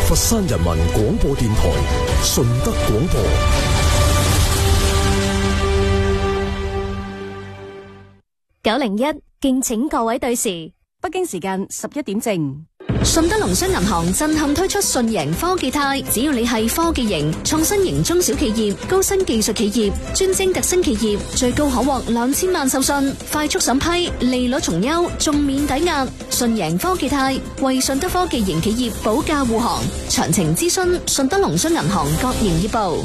佛山人民廣播電台順德廣播。 901，敬請各位對時。 北京時間11點正。 順德農商銀行震撼推出順贏科技貸，只要你係科技型、創新型中小企業、高新技術企業、專精特新企業，最高可獲2000萬授信，快速審批，利率從優，仲免抵押。順贏科技貸為順德科技型企業保駕護航，詳情諮詢順德農商銀行各營業部。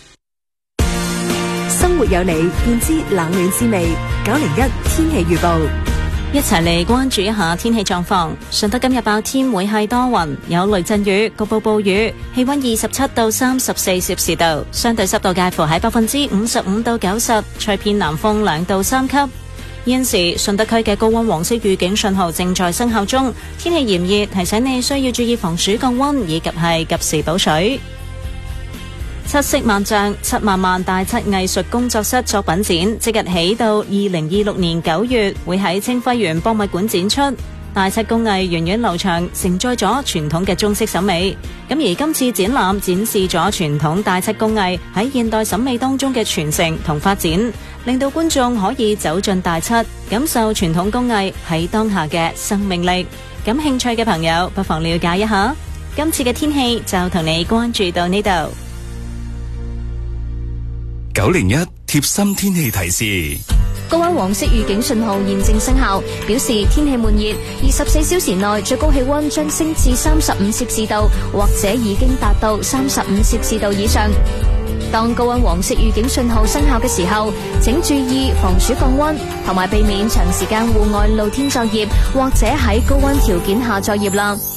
生活有你，便知冷暖滋味。901天氣預報。 一齊嚟關注一下天氣狀況。順德今日白天會係多雲，有雷陣雨，局部暴雨，氣溫27到34攝氏度，相對濕度介乎喺55%到90%，吹偏南風2到3級。現時順德區嘅高溫黃色預警信號正在生效中，天氣炎熱，提醒你需要注意防暑降溫以及係及時補水。七色萬象七萬萬大漆藝術工作室作品展即日起到2026年9月會喺清暉園博物館展出。大漆工藝源遠流長，承載咗傳統嘅中式審美。咁而今次展覽展示咗傳統大漆工藝喺現代審美當中嘅傳承同發展，令到觀眾可以走進大漆，感受傳統工藝喺當下嘅生命力。感興趣嘅朋友不妨了解一下。今次嘅天氣就同你關注到呢度。 901貼心天氣提示。 高溫黃色預警信號現正生效，表示天氣悶熱，24小時內最高氣溫將升至35攝氏度，或者已經達到35攝氏度以上。當高溫黃色預警信號生效嘅時候，請注意防暑降溫，同埋避免長時間戶外露天作業或者喺高溫條件下作業啦。